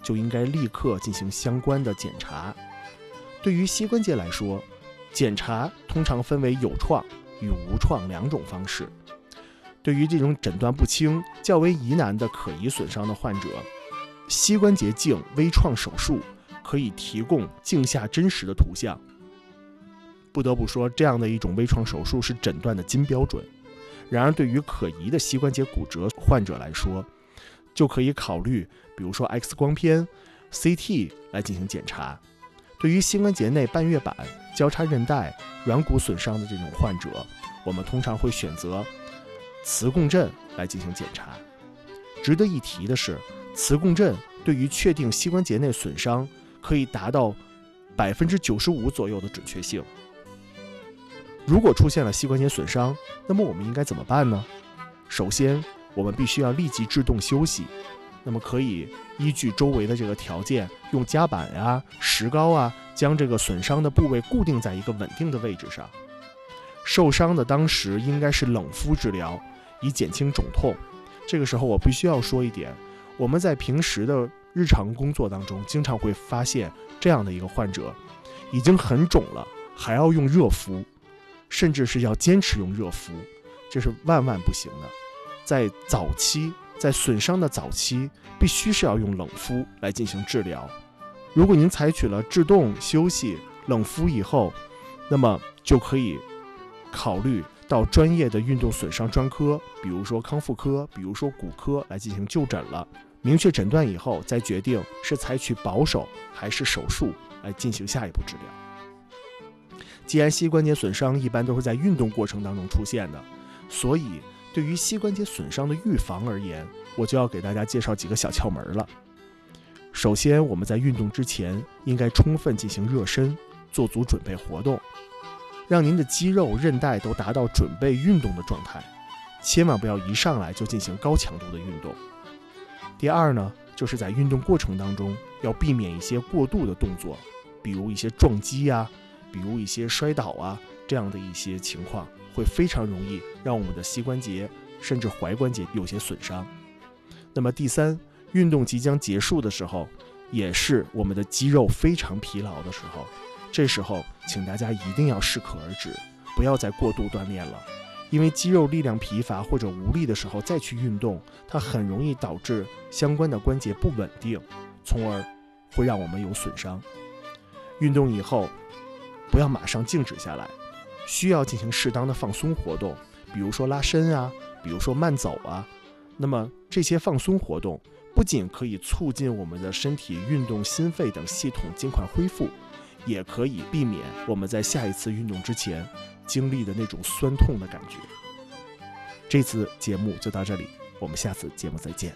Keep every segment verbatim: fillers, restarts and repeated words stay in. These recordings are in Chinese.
就应该立刻进行相关的检查。对于膝关节来说，检查通常分为有创与无创两种方式。对于这种诊断不清、较为疑难的可疑损伤的患者，膝关节镜微创手术可以提供镜下真实的图像。不得不说，这样的一种微创手术是诊断的金标准。然而，对于可疑的膝关节骨折患者来说，就可以考虑比如说 X 光片、C T 来进行检查。对于膝关节内半月板、交叉韧带、软骨损伤的这种患者，我们通常会选择磁共振来进行检查。值得一提的是，磁共振对于确定膝关节内损伤可以达到百分之九十五左右的准确性。如果出现了膝关节损伤，那么我们应该怎么办呢？首先，我们必须要立即制动休息。那么可以依据周围的这个条件，用夹板啊、石膏啊，将这个损伤的部位固定在一个稳定的位置上。受伤的当时应该是冷敷治疗，以减轻肿痛。这个时候我必须要说一点，我们在平时的日常工作当中，经常会发现这样的一个患者，已经很肿了，还要用热敷，甚至是要坚持用热敷，这是万万不行的。在早期，在损伤的早期，必须是要用冷敷来进行治疗。如果您采取了制动、休息、冷敷以后，那么就可以考虑到专业的运动损伤专科，比如说康复科，比如说骨科来进行就诊了。明确诊断以后，再决定是采取保守还是手术来进行下一步治疗。既然膝关节损伤一般都是在运动过程当中出现的，所以对于膝关节损伤的预防而言，我就要给大家介绍几个小窍门了。首先，我们在运动之前应该充分进行热身，做足准备活动，让您的肌肉、韧带都达到准备运动的状态，千万不要一上来就进行高强度的运动。第二呢，就是在运动过程当中要避免一些过度的动作，比如一些撞击啊，比如一些摔倒啊，这样的一些情况会非常容易让我们的膝关节甚至踝关节有些损伤。那么第三，运动即将结束的时候，也是我们的肌肉非常疲劳的时候，这时候请大家一定要适可而止，不要再过度锻炼了。因为肌肉力量疲乏或者无力的时候再去运动，它很容易导致相关的关节不稳定，从而会让我们有损伤。运动以后不要马上静止下来，需要进行适当的放松活动，比如说拉伸啊，比如说慢走啊。那么这些放松活动不仅可以促进我们的身体运动、心肺等系统尽快恢复，也可以避免我们在下一次运动之前经历的那种酸痛的感觉。这次节目就到这里，我们下次节目再见。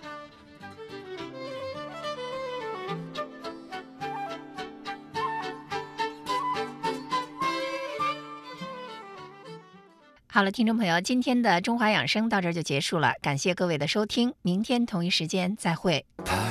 好了，听众朋友，今天的中华养生到这儿就结束了，感谢各位的收听，明天同一时间再会。